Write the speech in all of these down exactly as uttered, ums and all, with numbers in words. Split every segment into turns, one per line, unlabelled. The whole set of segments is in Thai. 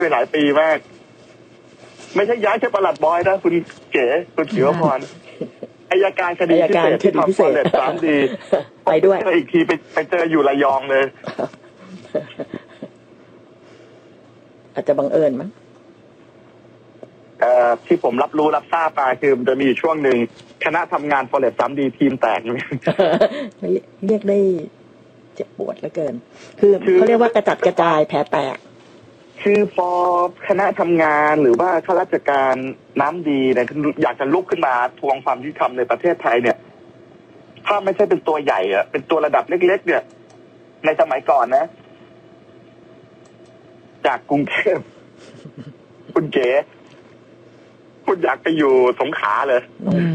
ไปหลายปีมากไม่ใช่ย้ายแค่ประหลัดบอยนะคุณเก๋คุณเขียวพรอัยการคดีพิเศษที่ทำฟอเรสต์สามดี
ไปด้วย
อีกทีไปไปเจออยู่ระยองเลย
อาจจะบังเอิญมั้ง
เอ่อที่ผมรับรู้รับทราบมาคือมันจะมีอยู่ช่วงหนึ่งคณะทำงานฟอเรสต์สามดีทีมแตก
เรียกได้เจ็บปวดเหลือเกินคือเขาเรียกว่ากระจัดกระจายแผลแตก
คือพอคณะทำงานหรือว่าข้าราชการน้ำดีเนี่ยอยากจะลุกขึ้นมาทวงความยุติธรรมในประเทศไทยเนี่ยถ้าไม่ใช่เป็นตัวใหญ่อะเป็นตัวระดับเล็กๆเนี่ยในสมัยก่อนนะจากกรุงเทพคุณเก๋คุณอยากไปอยู่สงขลาเลย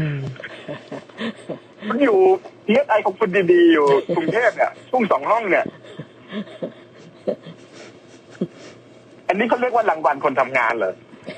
คุณอยู่เทียไอของคุณดีๆอยู่กรุงเทพเนี่ยทุ่งสองห้องเนี่ยอันนี้เขาเรียกว่ารางวัลคนทำงานเหรอ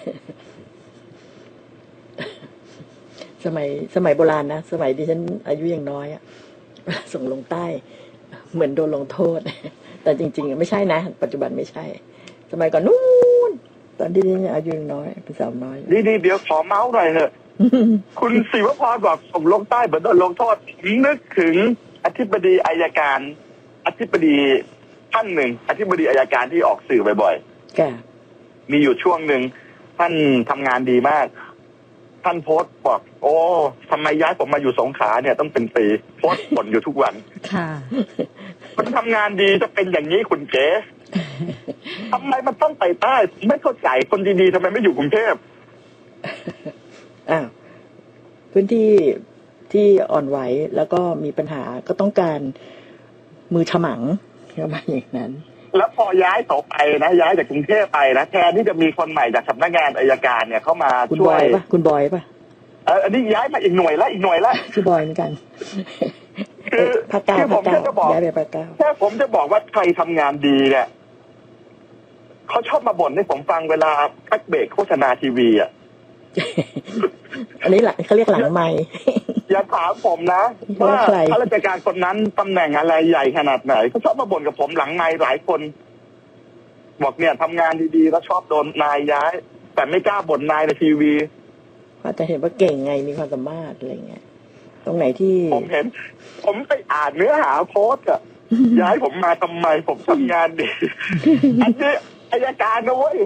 สมัยสมัยโบราณนะสมัยที่ฉันอายุยังน้อยอะส่งลงใต้เหมือนโดนลงโทษแต่จริงๆไม่ใช่นะปัจจุบันไม่ใช่สมัยก่อนนู้นตอนที่ฉันอายุยังน้อยเป็นสาวน้อย
ดีๆเดี๋ยวขอเมาส์หน่อยเถอะคุณศิวพรบอกส่งลงใต้เหมือนโดนลงโทษนึกถึงอธิบดีอัยการอธิบดีท่านหนึ่งอธิบดีอัยการที่ออกสื่อบ่อยๆมีอยู่ช่วงหนึ่งท่านทำงานดีมากท่านโพสต์บอกโอ้ทำไมย้ายผมมาอยู่สงขลาเนี่ยต้องเป็นปีโพสต์บ่นอยู่ทุกวัน
ค่ะ
คนทำงานดีจะเป็นอย่างนี้คุณเก๋ทำไมมันต้องไปใต้ไม่เข้าใจคนดีๆทำไมไม่อยู่กรุงเทพ
อ้าวพื้นที่ที่อ่อนไหวแล้วก็มีปัญหาก็ต้องการมือฉมังประมาณอย่างนั้น
แล้วพอย้ายต่อไปนะย้ายจากกรุงเทพไปนะแทนที่จะมีคนใหม่จากสำนักงานอัยการเนี่ยเข้ามาช่วย
คุณบอยป่ะ
เอออันนี้ย้ายมาอีกหน่วยละอีกหน่วยละ
คือบอยเหมือนกัน
คือคือผมจะบอกแค่ผมจะบอกว่าใครทำงานดีเนี่ยเขาชอบมาบ่นให้ผมฟังเวลาพักเบรกโฆษณาทีวีอ่ะ
อันนี้หลังเขาเรียกหลังไมค์
อย่าถามผมนะว่าข้าราชการคนนั้นตำแหน่งอะไรใหญ่ขนาดไหนเขาชอบมาบ่นกับผมหลังไมค์หลายคนบอกเนี่ยทำงานดีๆแล้วชอบโดนนายย้ายแต่ไม่กล้าบ่นนายในทีวี
อาจจะเห็นว่าเก่งไงมีความสามารถอะไรเงี้ยตรงไหนที่
ผมเห็นผมไปอ่านเนื้อหาโพสต์อะย้ายผมมาทำไมผมทำงานดีอันนี้อัยการนะเว้ย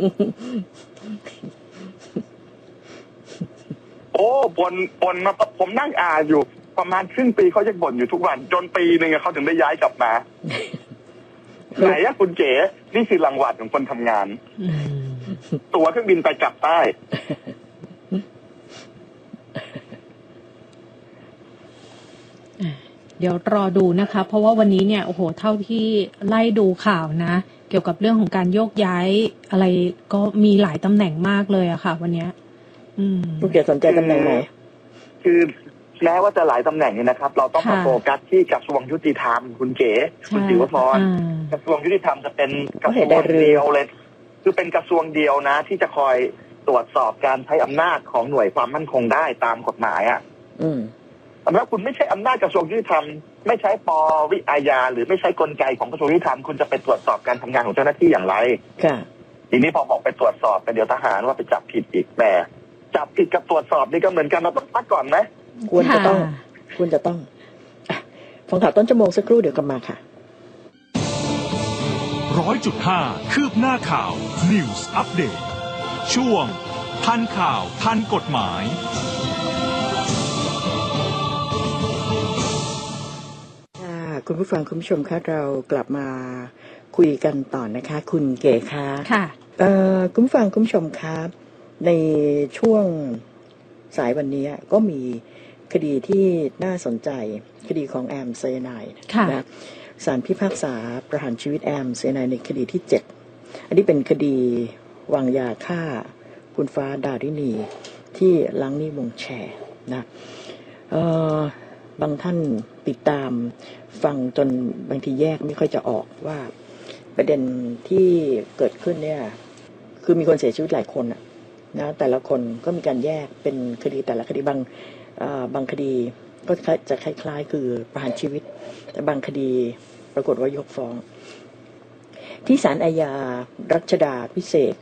โอ้บ่นบ่นมาผมนั่งอ่านอยู่ประมาณครึ่งปีเขายังบ่นอยู่ทุกวันจนปีหนึ่งเขาถึงได้ย้ายกลับมาไหนอะคุณเก๋นี่คือรางวัลของคนทำงานตั๋วเครื่องบินไปกลับใต้
เดี๋ยวรอดูนะคะเพราะว่าวันนี้เนี่ยโอ้โหเท่าที่ไล่ดูข่าวนะเกี่ยวกับเรื่องของการโยกย้ายอะไรก็มีหลายตำแหน่งมากเลยอะค่ะวันนี้อืม
ลูกเก๋สนใจตำแหน่งไหน
คือแม้ว่าจะหลายตำแหน่งนี่นะครับเราต้องมาโฟกัสที่กระทรวงยุติธรรมคุณเก๋คุณศิวพรกระทรวงยุติธรรมจะเป็นกระทรวงเดียวเลยคือเป็นกระทรวงเดียวนะที่จะคอยตรวจสอบการใช้อำนาจของหน่วยความมั่นคงได้ตามกฎหมายอ่ะ
อืม
แต่ถ้าคุณไม่ใช่อำนาจกระทรวงยุติธรรมไม่ใช้ปวิอาญาหรือไม่ใช้กลไกของกระทรวงยุติธรรมคุณจะไปตรวจสอบการทำงานของเจ้าหน้าที่อย่างไร
ค่ะ
ทีนี้พอบอกไปตรวจสอบไปเดี๋ยวทหารว่าไปจับผิดอีกแต่จับผิดกับตรวจสอบนี่ก็เหมือนกันเราต้องพักก่อนไหม
ควรจะต้องควรจะต้องฟังข่าวต้นชั่วโมงสักครู่เดี๋ยวกลับมาค่ะ
ร้อยจุดห้าคืบหน้าข่าว News Update ช่วงทันข่าวทันกฎหมาย
คุณผู้ฟังคุณผู้ชมคะเรากลับมาคุยกันต่อนะคะคุณเก๋คะ
ค่ะ
เอ่อคุณผู้ฟังคุณผู้ชมครับในช่วงสายวันนี้ก็มีคดีที่น่าสนใจคดีของแอมไซยาไนด์นะศาลพิพากษาประหารชีวิตแอมไซยาไนด์ในคดีที่เจ็ดอันนี้เป็นคดีวางยาฆ่าคุณฟ้าดารินีที่ล้างหนี้วงแชร์นะเอ่อบางท่านติดตามฟังจนบางทีแยกไม่ค่อยจะออกว่าประเด็นที่เกิดขึ้นเนี่ยคือมีคนเสียชีวิตหลายคนนะแต่ละคนก็มีการแยกเป็นคดีแต่ละคดีบางบางคดีก็จะคล้ายๆคือประหารชีวิตแต่บางคดีปรากฏว่ายกฟ้องที่ศาลอาญารัชดาภิเษก